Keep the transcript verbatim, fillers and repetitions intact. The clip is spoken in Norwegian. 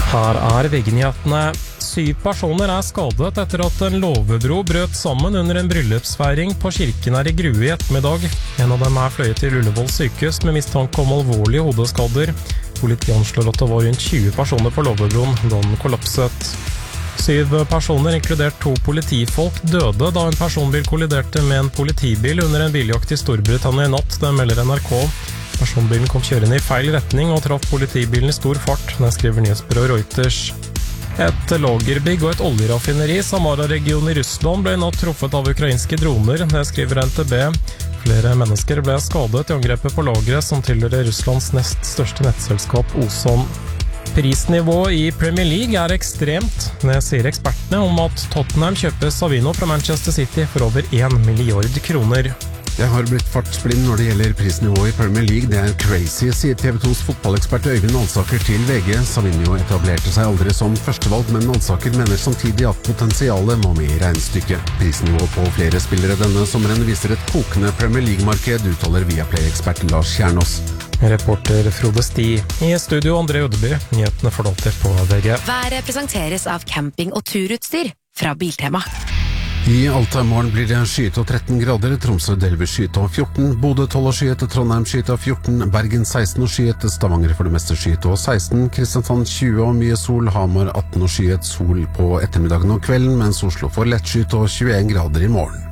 Her er VG-nyhetene. Syv personer er skadet etter at en låvebro brøt sammen under en bryllupsfeiring på kirken her i Grue i ettermiddag. En av dem er fløyet til Ullevål sykehus med mistanke om alvorlige hodeskader. Politiet anslår at det var rundt tjue personer på låvebroen da den kollapset. Syv personer, inkludert to politifolk, døde da en personbil kolliderte med en politibil under en biljakt i Storbritannia i natt, det melder N R K. Personbilen kom kjørende i feil retning og traff politibilen i stor fart, det skriver nyhetsbyrået Reuters. Et lagerbygg og et oljeraffineri i Samara-regionen i Russland ble natt truffet av ukrainske droner, det skriver N T B. Flere mennesker ble skadet i angrepet på lageret som tilhører Russlands nest største nettselskap Ozon. Prisnivået i Premier League er ekstremt. Det sier ekspertene om at Tottenham kjøper Savino fra Manchester City for over en milliard kroner. Det har blitt fartsblind når det gjelder prisnivået i Premier League. Det er crazy, sier T V tos fotballekspert Øyvind Alsaker til V G. Savinho etablerte seg aldri som førstevalg, men Alsaker mener samtidig at potensialet må med i regnestykket. Prisnivået på flere spillere denne sommeren viser et kokende Premier League-marked, uttaler Viaplay-ekspert Lars Kjernås. Reporter Frode Sti. I studio André Udeby. Nyhetene får alltid på V G. Været presenteres av camping- og turutstyr fra Biltema. I Alta i morgen blir det skyet og tretten grader, Tromsø delvis skyet og fjorten, Bodø tolv og skyet, Trondheim skyet og fjorten, Bergen seksten og skyet, Stavanger for det meste skyet og seksten, Kristiansand tjue og mye sol, Hamar atten og skyet, sol på ettermiddagen og kvelden, mens Oslo får lett skyet og tjueen grader i morgen.